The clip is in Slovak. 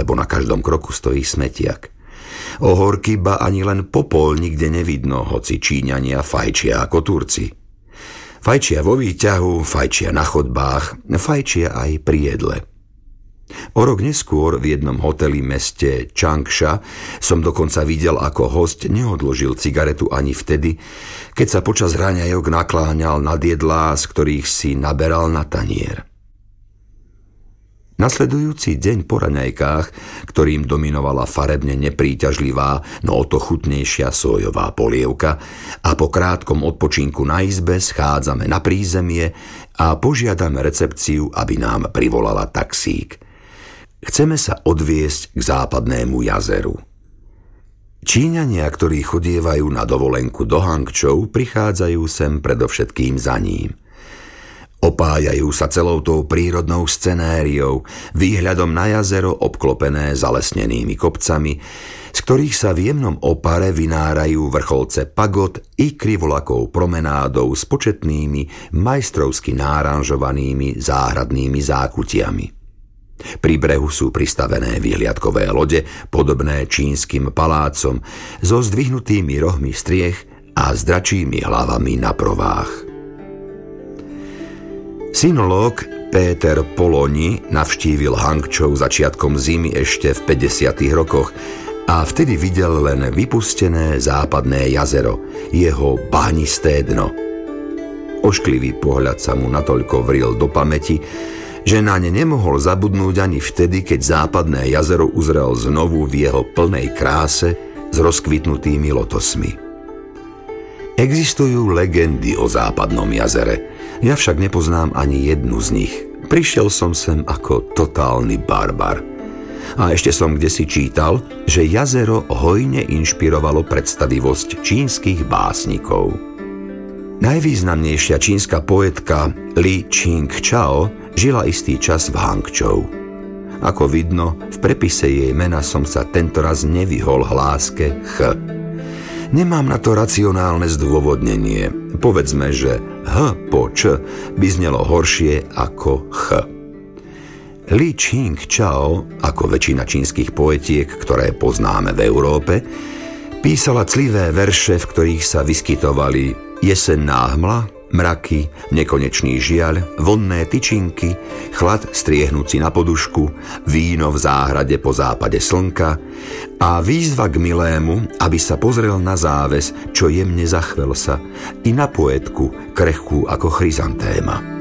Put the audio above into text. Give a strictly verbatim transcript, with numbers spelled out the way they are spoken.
lebo na každom kroku stojí smetiak. Ohorky ba ani len popol nikde nevidno, hoci Číňania fajčia ako Turci. Fajčia vo výťahu, fajčia na chodbách, fajčia aj pri jedle. O rok neskôr v jednom hoteli meste Changsha som dokonca videl, ako hosť neodložil cigaretu ani vtedy, keď sa počas raňajok nakláňal nad jedlá, z ktorých si naberal na tanier. Nasledujúci deň po raňajkách, ktorým dominovala farebne nepríťažlivá, no o to chutnejšia sojová polievka, a po krátkom odpočinku na izbe schádzame na prízemie a požiadame recepciu, aby nám privolala taxík. Chceme sa odviesť k západnému jazeru. Číňania, ktorí chodievajú na dovolenku do Hangčou, prichádzajú sem predovšetkým za ním. Opájajú sa celou tou prírodnou scenériou, výhľadom na jazero obklopené zalesnenými kopcami, z ktorých sa v jemnom opare vynárajú vrcholce pagod i krivolakou promenádou s početnými, majstrovsky náranžovanými záhradnými zákutiami. Pri brehu sú pristavené výhliadkové lode, podobné čínskym palácom, so zdvihnutými rohmi striech a s dračími hlavami na provách. Sinológ Péter Poloni navštívil Hangčou začiatkom zimy ešte v päťdesiatych rokoch a vtedy videl len vypustené západné jazero, jeho bahnisté dno. Ošklivý pohľad sa mu natoľko vril do pamäti, že na ne nemohol zabudnúť ani vtedy, keď západné jazero uzrel znovu v jeho plnej kráse s rozkvitnutými lotosmi. Existujú legendy o západnom jazere, ja však nepoznám ani jednu z nich. Prišiel som sem ako totálny barbar. A ešte som kdesi čítal, že jazero hojne inšpirovalo predstavivosť čínskych básnikov. Najvýznamnejšia čínska poetka Li Ching-chao žila istý čas v Hangčou. Ako vidno, v prepise jej mena som sa tentoraz nevyhol hláske Ch. Nemám na to racionálne zdôvodnenie. Povedzme, že H po Č by znelo horšie ako Ch. Li Ching-chao, ako väčšina čínskych poetiek, ktoré poznáme v Európe, písala clivé verše, v ktorých sa vyskytovali jesenná hmla, mraky, nekonečný žiaľ, vonné tyčinky, chlad striehnúci na podušku, víno v záhrade po západe slnka a výzva k milému, aby sa pozrel na záves, čo jemne zachvel sa, i na poetku, krehkú ako chryzantéma.